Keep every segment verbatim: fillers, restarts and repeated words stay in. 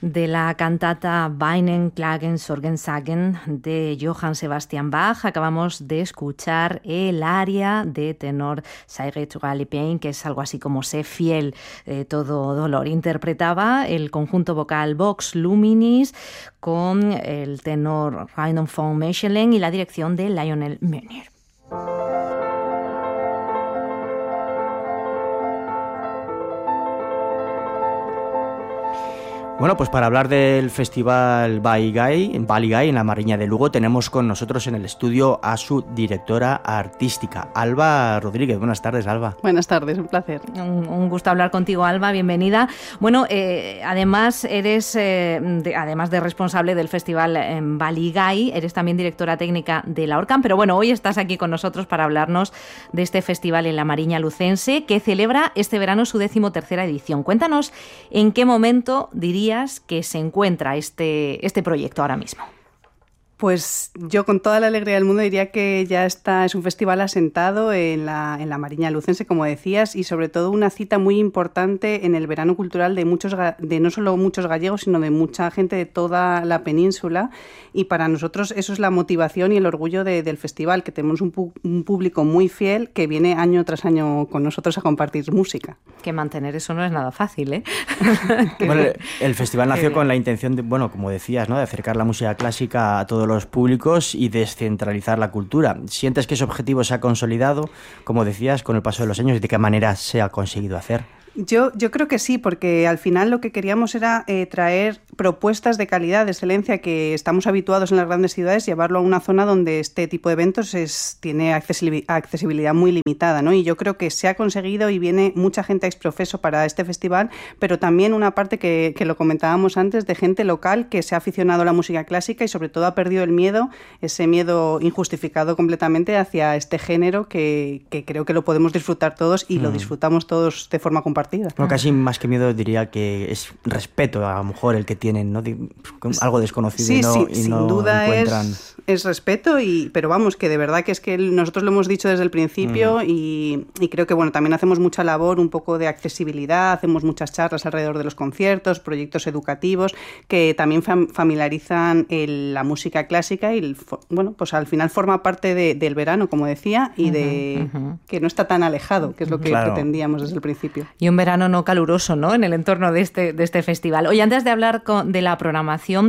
de la cantata Weinen, Klagen, Sorgen, Sagen de Johann Sebastian Bach. Acabamos de escuchar el aria de tenor Sei treu alle Pein, que es algo así como sé fiel eh, todo dolor. Interpretaba el conjunto vocal Vox Luminis con el tenor Reinhold von Mechelen y la dirección de Lionel Meunier. Bueno, pues para hablar del festival Baligay, en Baligay, en la Mariña de Lugo, tenemos con nosotros en el estudio a su directora artística, Alba Rodríguez. Buenas tardes, Alba. Buenas tardes, un placer. Un, un gusto hablar contigo, Alba, bienvenida. Bueno, eh, además eres, eh, de, además de responsable del festival en Baligay, eres también directora técnica de la ORCAM, pero bueno, hoy estás aquí con nosotros para hablarnos de este festival en la Mariña Lucense, que celebra este verano su decimotercera edición. Cuéntanos en qué momento dirías que se encuentra este, este proyecto ahora mismo. Pues yo con toda la alegría del mundo diría que ya está, es un festival asentado en la, en la Mariña Lucense, como decías, y sobre todo una cita muy importante en el verano cultural de muchos, de no solo muchos gallegos, sino de mucha gente de toda la península. Y para nosotros eso es la motivación y el orgullo de, del festival, que tenemos un, pu- un público muy fiel que viene año tras año con nosotros a compartir música. Que mantener eso no es nada fácil, ¿eh? Bueno, el festival nació con la intención de, bueno, como decías, ¿no?, de acercar la música clásica a todos los los públicos y descentralizar la cultura. ¿Sientes que ese objetivo se ha consolidado, como decías, con el paso de los años, y de qué manera se ha conseguido hacer? Yo, yo creo que sí, porque al final lo que queríamos era eh, traer propuestas de calidad, de excelencia, que estamos habituados en las grandes ciudades, llevarlo a una zona donde este tipo de eventos es, tiene accesibilidad muy limitada, ¿no? Y yo creo que se ha conseguido y viene mucha gente ex profeso para este festival, pero también una parte que, que lo comentábamos antes, de gente local que se ha aficionado a la música clásica y sobre todo ha perdido el miedo, ese miedo injustificado completamente hacia este género que, que creo que lo podemos disfrutar todos y mm. lo disfrutamos todos de forma compartida. Bueno, casi más que miedo diría que es respeto, a lo mejor, el que tienen, ¿no? Algo desconocido sí, y no, sí, y sin no duda encuentran... es, es respeto, y, pero vamos, que de verdad que es que nosotros lo hemos dicho desde el principio mm. y, y creo que bueno, también hacemos mucha labor un poco de accesibilidad, hacemos muchas charlas alrededor de los conciertos, proyectos educativos que también fam- familiarizan el, la música clásica y el, bueno, pues al final forma parte de, del verano, como decía, y de uh-huh, uh-huh. que no está tan alejado, que es lo que claro. pretendíamos desde el principio. Y un verano no caluroso, ¿no?, en el entorno de este, de este festival. Oye, antes de hablar con, de la programación,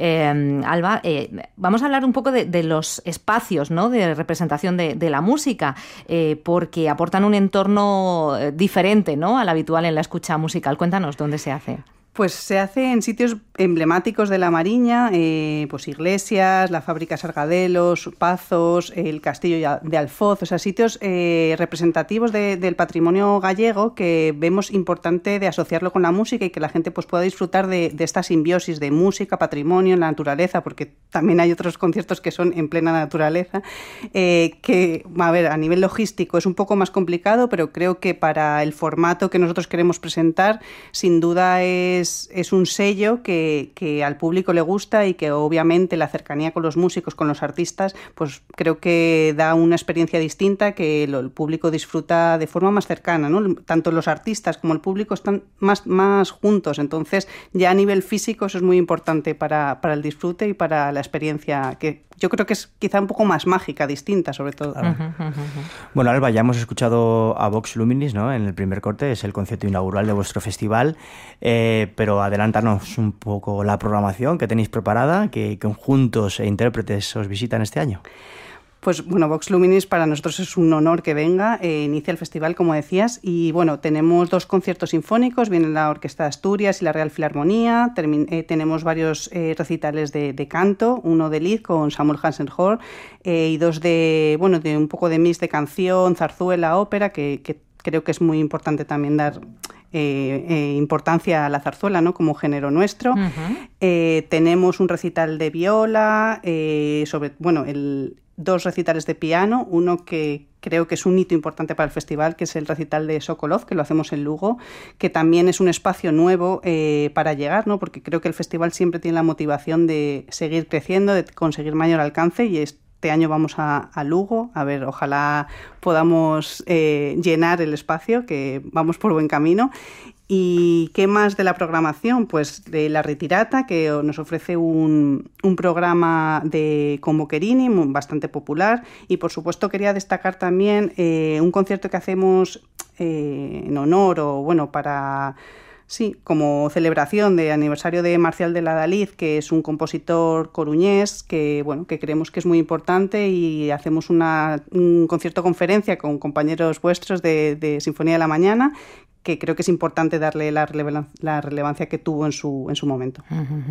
eh, Alba, eh, vamos a hablar un poco de, de los espacios, ¿no?, de representación de, de la música, eh, porque aportan un entorno diferente, ¿no?, al habitual en la escucha musical. Cuéntanos dónde se hace. Pues se hace en sitios emblemáticos de la Mariña, eh, pues iglesias, la fábrica Sargadelos, Pazos, el castillo de Alfoz, o sea, sitios eh, representativos de, del patrimonio gallego que vemos importante de asociarlo con la música y que la gente pues pueda disfrutar de, de esta simbiosis de música, patrimonio, la naturaleza, porque también hay otros conciertos que son en plena naturaleza, eh, que, a ver, a nivel logístico es un poco más complicado, pero creo que para el formato que nosotros queremos presentar, sin duda es Es, es un sello que, que al público le gusta y que obviamente la cercanía con los músicos, con los artistas, pues creo que da una experiencia distinta que lo, el público disfruta de forma más cercana, ¿no? Tanto los artistas como el público están más, más juntos, entonces ya a nivel físico eso es muy importante para, para el disfrute y para la experiencia que yo creo que es quizá un poco más mágica, distinta sobre todo. Claro. Uh-huh, uh-huh. Bueno, Alba, ya hemos escuchado a Vox Luminis, ¿no?, en el primer corte, es el concierto inaugural de vuestro festival, eh, pero adelántanos un poco la programación que tenéis preparada, qué conjuntos e intérpretes os visitan este año. Pues bueno, Vox Luminis para nosotros es un honor que venga, eh, inicia el festival, como decías, y bueno, tenemos dos conciertos sinfónicos, viene la Orquesta de Asturias y la Real Filarmonía, termin- eh, tenemos varios eh, recitales de, de canto, uno de Lied con Samuel Hansen-Hör eh, y dos de, bueno, de un poco de mix de canción, zarzuela, ópera, que, que creo que es muy importante también dar eh, eh, importancia a la zarzuela, ¿no?, como género nuestro. Uh-huh. Eh, tenemos un recital de viola, eh, sobre, bueno, el... dos recitales de piano, uno que creo que es un hito importante para el festival, que es el recital de Sokolov, que lo hacemos en Lugo, que también es un espacio nuevo eh, para llegar, ¿no?, porque creo que el festival siempre tiene la motivación de seguir creciendo, de conseguir mayor alcance, y este año vamos a, a Lugo, a ver, ojalá podamos eh, llenar el espacio, que vamos por buen camino. ¿Y qué más de la programación? Pues de La Ritirata, que nos ofrece un, un programa de con Boccherini bastante popular. Y por supuesto quería destacar también eh, un concierto que hacemos eh, en honor o bueno para... Sí, como celebración de aniversario de Marcial de Ladalid, que es un compositor coruñés que, bueno, que creemos que es muy importante, y hacemos una, un concierto-conferencia con compañeros vuestros de, de Sinfonía de la Mañana, que creo que es importante darle la, relevan- la relevancia que tuvo en su, en su momento.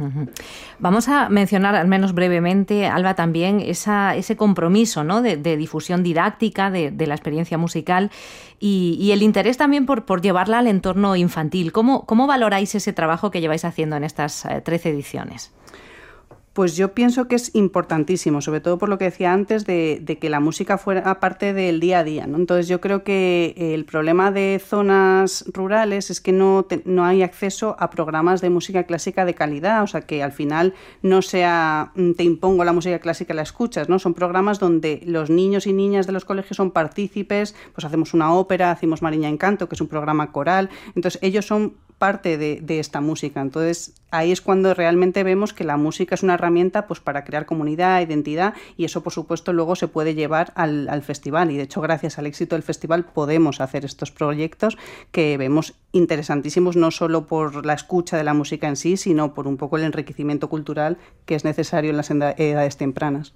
Vamos a mencionar, al menos brevemente, Alba, también esa, ese compromiso, ¿no?, de, de difusión didáctica de, de la experiencia musical y, y el interés también por, por llevarla al entorno infantil. ¿Cómo, cómo valoráis ese trabajo que lleváis haciendo en estas eh, trece ediciones? Pues yo pienso que es importantísimo, sobre todo por lo que decía antes de, de que la música fuera parte del día a día, ¿no? Entonces yo creo que el problema de zonas rurales es que no, te, no hay acceso a programas de música clásica de calidad, o sea que al final no sea te impongo la música clásica y la escuchas, ¿no? Son programas donde los niños y niñas de los colegios son partícipes, pues hacemos una ópera, hacemos Mariña en Canto, que es un programa coral, entonces ellos son parte de, de esta música. Entonces ahí es cuando realmente vemos que la música es una herramienta pues para crear comunidad, identidad, y eso por supuesto luego se puede llevar al, al festival, y de hecho gracias al éxito del festival podemos hacer estos proyectos que vemos interesantísimos, no solo por la escucha de la música en sí, sino por un poco el enriquecimiento cultural que es necesario en las edades tempranas.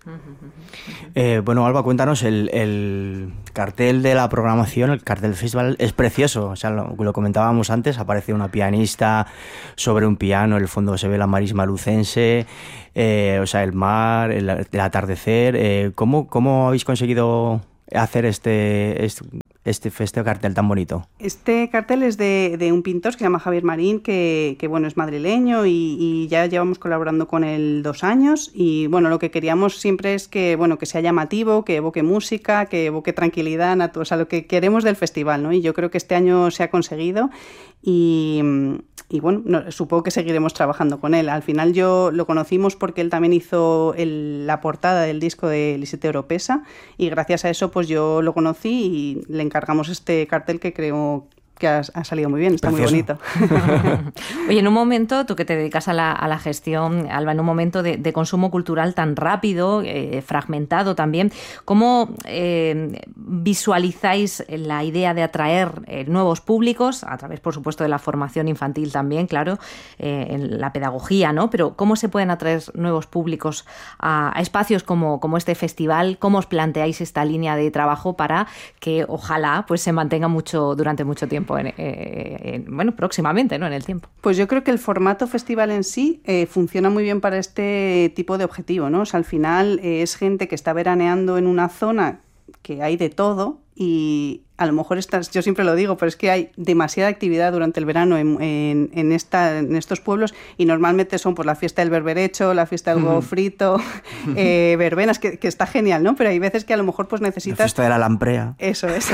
Eh, bueno, Alba, cuéntanos, el, el cartel de la programación, el cartel del festival es precioso, o sea, lo, lo comentábamos antes, aparece una pianista sobre un piano, en el fondo se ve la marisma lucense, eh, o sea, el mar, el, el atardecer. Eh, ¿cómo, ¿Cómo habéis conseguido hacer este, este, este, este cartel tan bonito? Este cartel es de, de un pintor que se llama Javier Marín, que, que bueno, es madrileño y, y ya llevamos colaborando con él dos años, y bueno, lo que queríamos siempre es que, bueno, que sea llamativo, que evoque música, que evoque tranquilidad, natu- o sea, lo que queremos del festival, ¿no? Y yo creo que este año se ha conseguido, y, y bueno, no, supongo que seguiremos trabajando con él. Al final yo lo conocimos porque él también hizo el, la portada del disco de Lisette Oropesa, y gracias a eso pues yo lo conocí y le encargamos este cartel que creo que ha, ha salido muy bien, está Precioso. Muy bonito. Oye, en un momento, tú que te dedicas a la, a la gestión, Alba, en un momento de, de consumo cultural tan rápido, eh, fragmentado también, ¿cómo eh, visualizáis la idea de atraer eh, nuevos públicos, a través, por supuesto, de la formación infantil también, claro, eh, en la pedagogía, ¿no? Pero ¿cómo se pueden atraer nuevos públicos a, a espacios como, como este festival? ¿Cómo os planteáis esta línea de trabajo para que ojalá pues se mantenga mucho durante mucho tiempo? En, en, bueno, próximamente, ¿no?, en el tiempo. Pues yo creo que el formato festival en sí eh, funciona muy bien para este tipo de objetivo, ¿no? O sea, al final eh, es gente que está veraneando en una zona que hay de todo, y a lo mejor estas, yo siempre lo digo, pero es que hay demasiada actividad durante el verano en, en, en, esta, en estos pueblos, y normalmente son pues la fiesta del berberecho, la fiesta del huevo frito, eh, verbenas, que, que está genial, ¿no? Pero hay veces que a lo mejor pues necesitas... La fiesta de la lamprea. Eso es.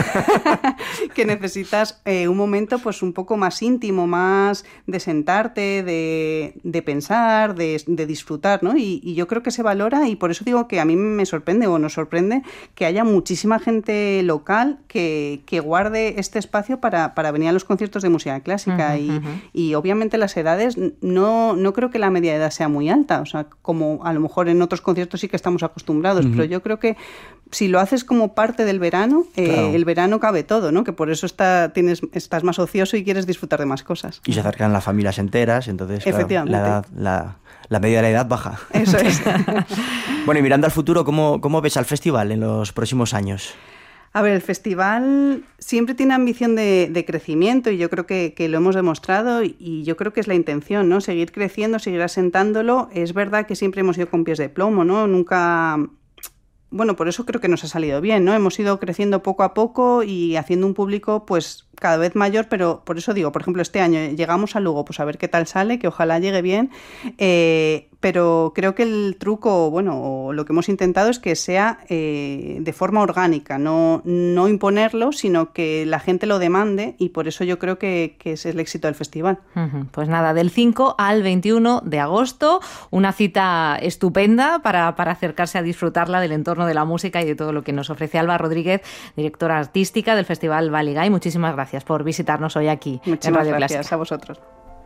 Que necesitas eh, un momento pues un poco más íntimo, más de sentarte, de, de pensar, de, de disfrutar, ¿no? Y, y yo creo que se valora, y por eso digo que a mí me sorprende o nos sorprende que haya muchísima gente local que, que guarde este espacio para, para venir a los conciertos de música clásica. Uh-huh, y, uh-huh. y obviamente las edades, no, no creo que la media edad sea muy alta, o sea, como a lo mejor en otros conciertos sí que estamos acostumbrados, uh-huh. pero yo creo que si lo haces como parte del verano, eh, claro. el verano cabe todo, ¿no? Que por eso está, tienes, estás más ocioso y quieres disfrutar de más cosas. Y se acercan las familias enteras, entonces efectivamente. Claro, la, edad, la, la media de la edad baja. Eso es. Bueno, y mirando al futuro, ¿cómo, cómo ves al festival en los próximos años? A ver, el festival siempre tiene ambición de, de crecimiento, y yo creo que, que lo hemos demostrado, y yo creo que es la intención, ¿no? Seguir creciendo, seguir asentándolo. Es verdad que siempre hemos ido con pies de plomo, ¿no? Nunca... Bueno, por eso creo que nos ha salido bien, ¿no? Hemos ido creciendo poco a poco y haciendo un público pues cada vez mayor, pero por eso digo, por ejemplo, este año llegamos a Lugo, pues a ver qué tal sale, que ojalá llegue bien, eh, pero creo que el truco, bueno, lo que hemos intentado es que sea eh, de forma orgánica, no, no imponerlo, sino que la gente lo demande, y por eso yo creo que, que ese es el éxito del festival. Uh-huh. Pues nada, del cinco al veintiuno de agosto, una cita estupenda para, para acercarse a disfrutarla del entorno de la música y de todo lo que nos ofrece Alba Rodríguez, directora artística del Festival Baligay. Muchísimas gracias por visitarnos hoy aquí Muchísimas en Radio gracias Clásica. A vosotros.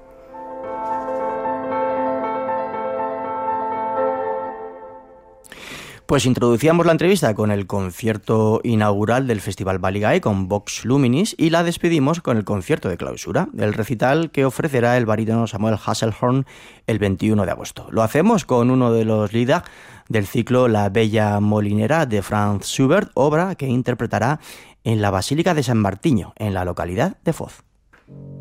Pues introducíamos la entrevista con el concierto inaugural del Festival Baligay con Vox Luminis y la despedimos con el concierto de clausura, el recital que ofrecerá el barítono Samuel Hasselhorn el veintiuno de agosto. Lo hacemos con uno de los lieder del ciclo La Bella Molinera de Franz Schubert, obra que interpretará en la Basílica de San Martiño, en la localidad de Foz.